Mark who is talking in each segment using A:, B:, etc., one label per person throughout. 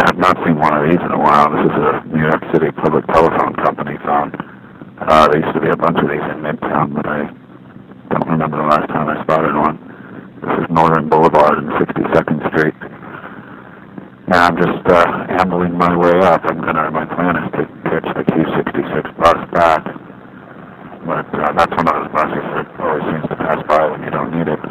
A: I've not seen one of these in a while. This is a New York City Public Telephone Company phone. There used to be a bunch of these in Midtown, but I don't remember the last time I spotted one. This is Northern Boulevard and 62nd Street. Now I'm just ambling my way up. My plan is to catch the Q66 bus back. But that's one of those buses that always seems to pass by when you don't need it.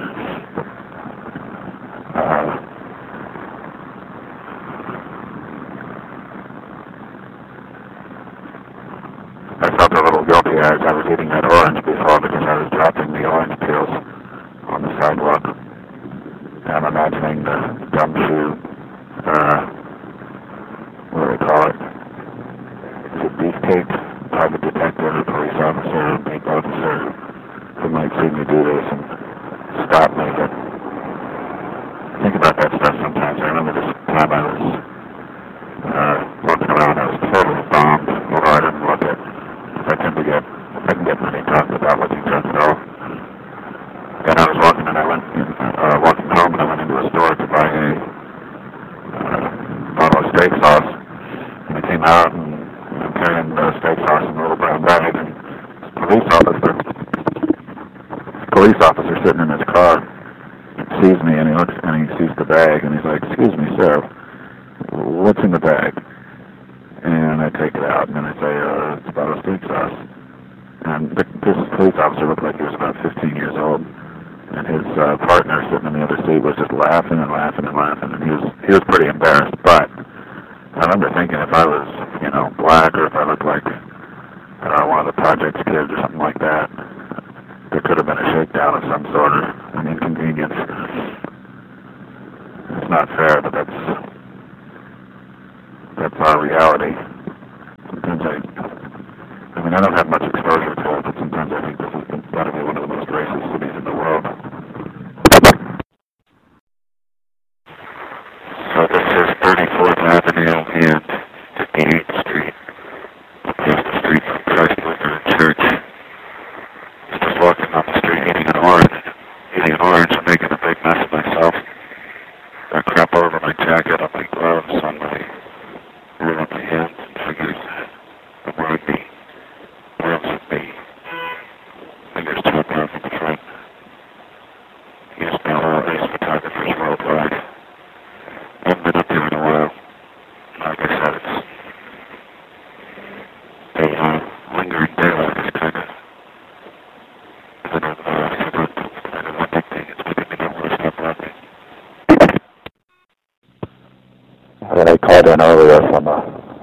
A: I felt a little guilty as I was eating that orange before because I was dropping the orange peels on the sidewalk. And I'm imagining the gumshoe, what do they call it? Is it beefcake? Private detective or police officer or bank officer who might see me do this and stop me. But I think about that stuff sometimes. I remember this time I was walking around. I was totally bombed. Although I didn't look at. I can get money talked about looking drunk at all. And I was walking home and I went into a store to buy a bottle of steak sauce. And I came out and I'm carrying the steak sauce in a little brown bag, and police officer sitting in his car sees me and he looks and he sees the bag and he's like, "Excuse me, sir, what's in the bag?" And I take it out and then I say, "It's a bottle of steak sauce." And this police officer looked like he was about 15 years old, and his partner sitting in the other seat was just laughing and laughing and laughing, and he was pretty embarrassed. But I remember thinking if I was, black or if I looked like one of the Projects kids or something like that, there could have been a shakedown of some sort or an inconvenience. It's not fair, but that's our reality. Sometimes I don't have much exposure to it, but sometimes I think this has got to be one of the most racist cities in the world. So this is 34th Avenue and 58th Street, across the street from Christ Lutheran Church. I was just walking down the street eating an orange and making a big mess of myself. Got crap all over my jacket, on my gloves, on my hands, and figured, where would be? Where else would be? Fingers to a glove in the front. Used by all ace photographers worldwide. I haven't been up here in a while. Like I said, it's a lingering daylight is kind of addicting. It's making me not want to stop walking. I called in earlier from a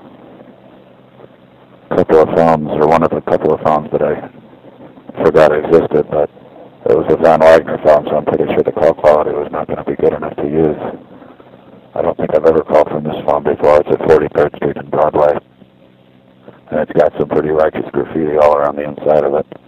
A: couple of phones, or one of a couple of phones that I forgot existed, but it was a Van Wagner phone, so I'm pretty sure the call quality was not going to be good enough to use. I don't think I've ever called from this phone before. It's at 43rd Street and Broadway. And it's got some pretty righteous graffiti all around the inside of it.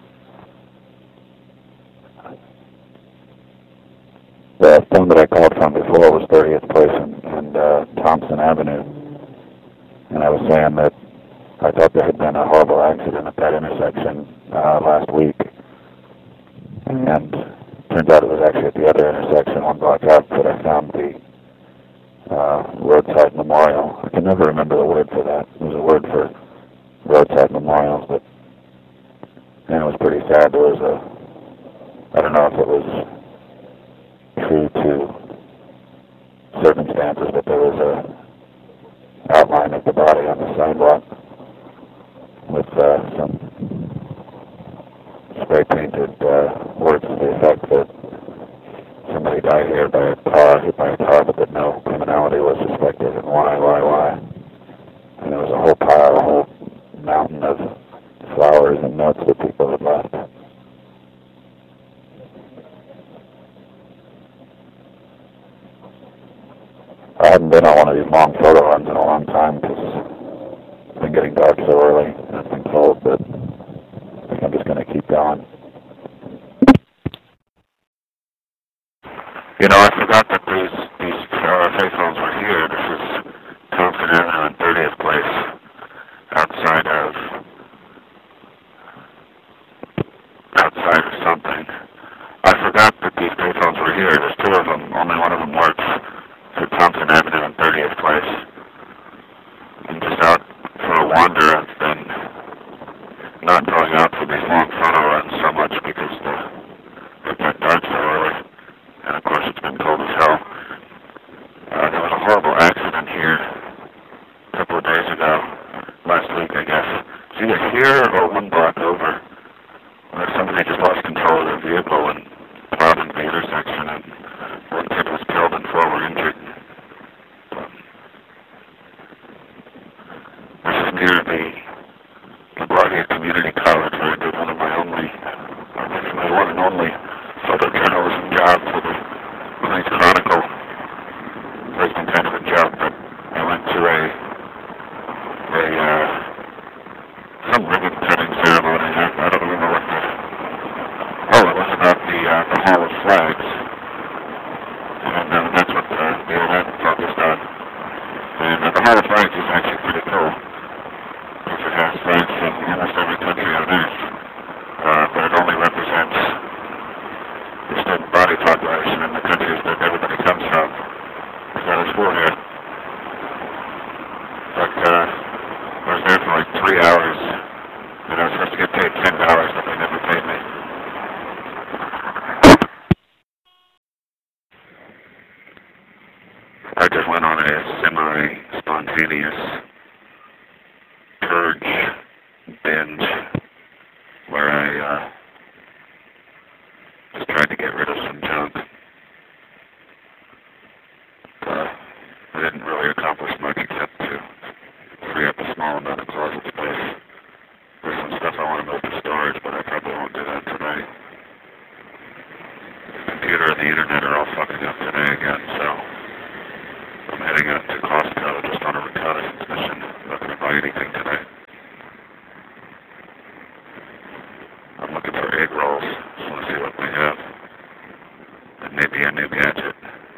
A: The phone that I called from before was 30th Place and Thompson Avenue. And I was saying that I thought there had been a horrible accident at that intersection last week. And turns out it was actually at the other intersection, one block out, that I found the roadside memorial. I can never remember the word for that. There's a word for roadside memorials, but it was pretty sad. There was I don't know if it was true to circumstances, but there was a outline of the body on the sidewalk with some spray-painted words to the effect that somebody died here by a car, hit by a car, but that no criminality was suspected, and why. And there was a whole pile, a whole mountain of flowers and notes that people had left. I haven't been on one of these long photo runs in a long time because it's been getting dark so early and it's been cold, but I think I'm just going to keep going. I forgot that these payphones were here. This is Thompson Avenue and 30th Place, outside of something. I forgot that these payphones were here. There's two of them. Only one of them works. It's Thompson Avenue and 30th Place. horrible accident here a couple of days ago, last week I guess. It's either here or one block over, where somebody just lost control of their vehicle and plowed into the intersection, and one kid was killed and 4 were injured. This is near the LaGuardia Community College, where I did one and only photojournalism job for the Queens Chronicle. First been kind of a joke, but I went to some ribbon cutting ceremony. I don't remember what it was about the Hall of Flags. And that's what the event focused on. And the Hall of Flags is actually pretty cool, because it has flags from almost every country on earth. But it only represents the student body population in the countries that everybody comes from. So there's 4 here. But I was there for like 3 hours, and I was supposed to get paid $10, but they never paid me. I just went on a semi-spontaneous purge binge where I just tried to get rid of some junk. I didn't really accomplish much except to free up a small amount of closet space. There's some stuff I want to move to storage, but I probably won't do that today. The computer and the internet are all fucking up today again, so I'm heading out to Costco just on a reconnaissance mission. I'm not going to buy anything today. I'm looking for egg rolls. Just want to see what they have. And maybe a new gadget.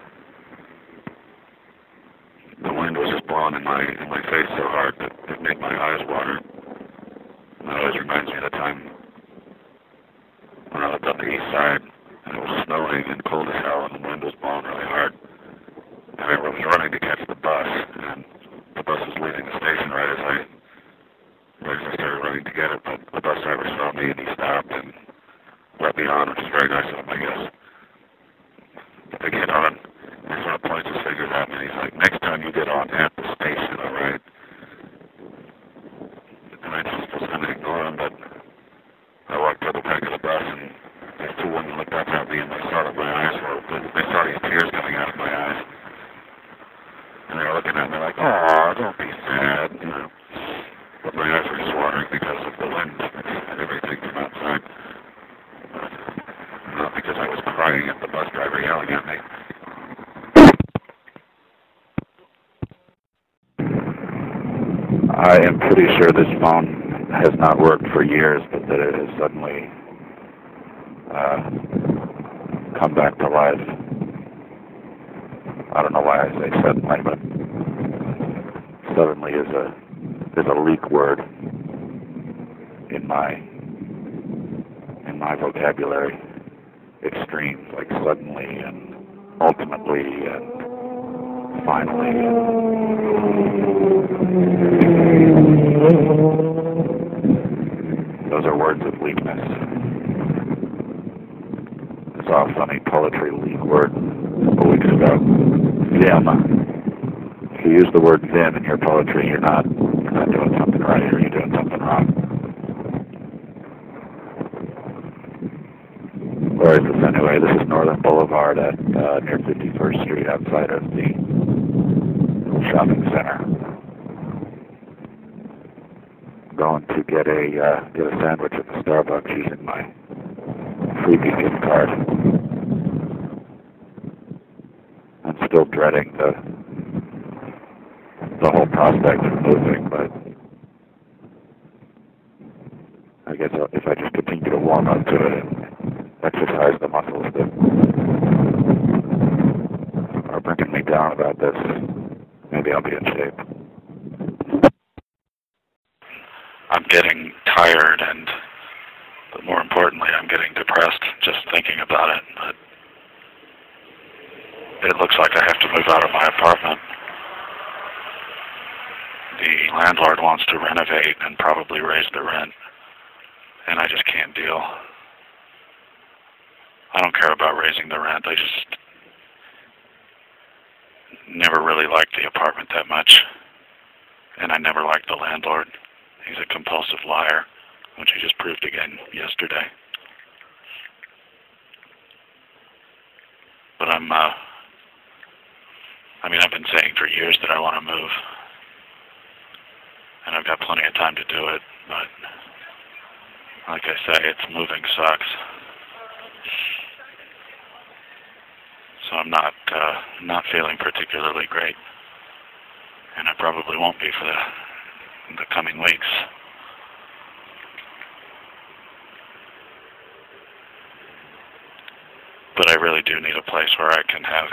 A: The wind was just blowing in my face so hard that it made my eyes water. And that always reminds me of the time when I lived on the east side and it was snowing and cold as hell and the wind was blowing really hard. And I was running to catch the bus, and the bus was leaving the station right as I started running to get it, but the bus driver saw me and he stopped and let me on, which is very nice of him, I guess. But I get on, and he sort of points his fingers at me, and he's like, next time you get on at the station, alright? And I just was going to ignore him, but I walked to the back of the bus, and these 2 women looked up at me, and they saw that my eyes were, they saw these tears coming out of my eyes. And they were looking at me like, oh, don't be sad, you know. But my eyes were just watering because of the wind and everything from outside. Not because I was crying at the bus driver yelling at me. I am pretty sure this phone has not worked for years, but that it has suddenly come back to life. I don't know why I say suddenly, but suddenly is a leak word in my vocabulary. Extremes like suddenly and ultimately and finally. Those are words of weakness. I saw a funny poetry leak word a couple weeks ago. Vim. If you use the word vim in your poetry, you're not doing something right, or you're doing something wrong. Where is this anyway? This is Northern Boulevard at near 51st Street outside of the shopping center. I'm going to get a sandwich at the Starbucks using my freebie gift card. I'm still dreading the whole prospect of moving, but I guess if I just continue to warm up to it and exercise the muscles that are bringing me down about this, maybe I'll be in shape. I'm getting tired, but more importantly, I'm getting depressed just thinking about it. But it looks like I have to move out of my apartment. The landlord wants to renovate and probably raise the rent, and I just can't deal. I don't care about raising the rent.
B: never really liked the apartment that much, and I never liked the landlord. He's a compulsive liar, which he just proved again yesterday. But I've been saying for years that I want to move, and I've got plenty of time to do it, but like I say, moving sucks. So I'm not feeling particularly great, and I probably won't be for the coming weeks. But I really do need a place where I can have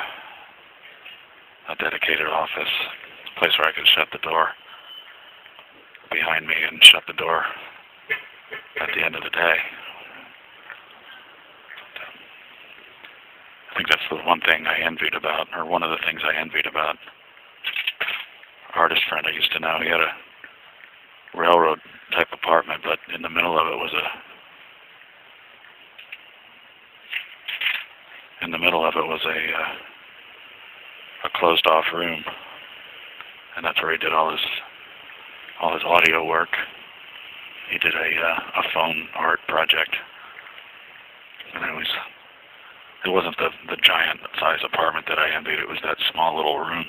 B: a dedicated office, a place where I can shut the door behind me and shut the door at the end of the day. I think that's the one thing I envied about, or one of the things I envied about an artist friend I used to know. He had a railroad type apartment, but in the middle of it was a closed off room, and that's where he did all his audio work. He did a phone art project, and it wasn't the giant size apartment that I envied. It was that small little room.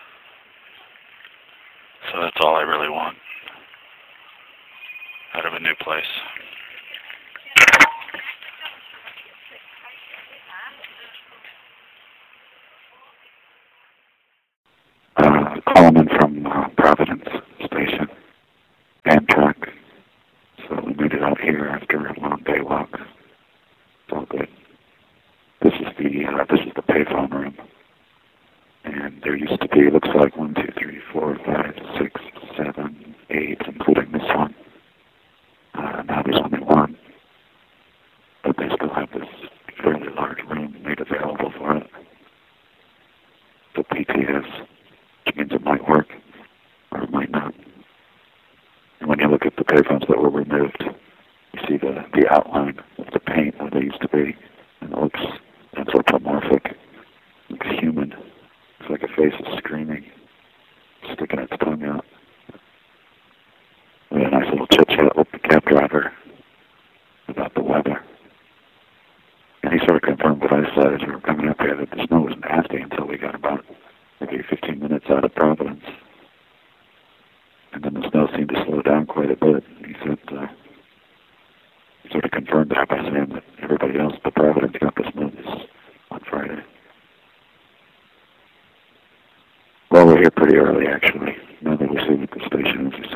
B: So that's all I really want out of a new place.
A: Calling in from Providence Station, Amtrak. So we made it out here after a long day walk. It's all good. This is the payphone room, and there used to be, it looks like 1, 2, 3, 4, 5, 6, 7, 8, including this one. Now there's only one, but they still have this fairly large room made available for it. The PTS, which means it might work or it might not. And when you look at the payphones that were removed, you see the outline of the paint where they used to be, and it looks anthropomorphic. It looks human. It's like a face is screaming, sticking its tongue out. We had a nice little chit-chat with the cab driver about the weather. And he sort of confirmed what I said as we were coming up here, that the snow was nasty until we got about maybe 15 minutes out of Providence. And then the snow seemed to slow down quite a bit. He said, sort of confirmed that by saying that everybody else but Providence got the snow on Friday. Well, we're here pretty early, actually. Now that we see what the station is, we